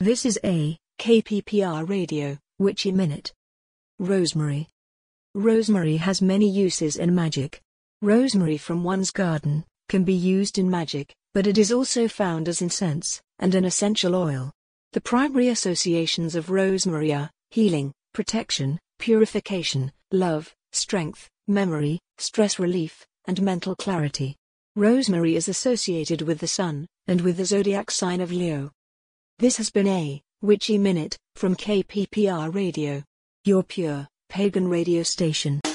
This is a KPPR Radio Witchy Minute. Rosemary. Rosemary has many uses in magic. Rosemary from one's garden can be used in magic, but it is also found as incense and an essential oil. The primary associations of rosemary are healing, protection, purification, love, strength, memory, stress relief, and mental clarity. Rosemary is associated with the sun and with the zodiac sign of Leo. This has been a Witchy Minute from KPPR Radio, your pure pagan radio station.